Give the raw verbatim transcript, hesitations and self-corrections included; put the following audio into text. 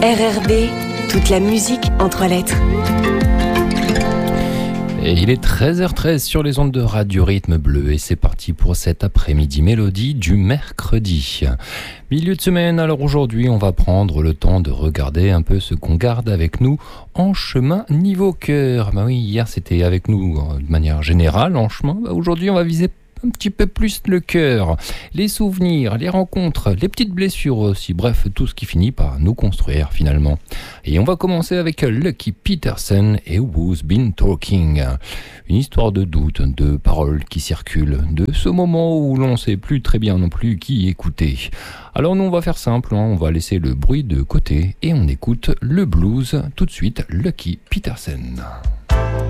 R R B, toute la musique en trois lettres. Et il est treize heures treize sur les ondes de Radio Rythme Bleu et c'est parti pour cet après-midi mélodie du mercredi. Milieu de semaine, alors aujourd'hui on va prendre le temps de regarder un peu ce qu'on garde avec nous en chemin niveau cœur. Bah oui, hier c'était avec nous de manière générale en chemin, bah aujourd'hui on va viser un petit peu plus le cœur, les souvenirs, les rencontres, les petites blessures aussi, bref, tout ce qui finit par nous construire finalement. Et on va commencer avec Lucky Peterson et Who's Been Talking. Une histoire de doute, de paroles qui circulent, de ce moment où l'on ne sait plus très bien non plus qui écouter. Alors nous on va faire simple, hein, on va laisser le bruit de côté et on écoute le blues tout de suite, Lucky Peterson.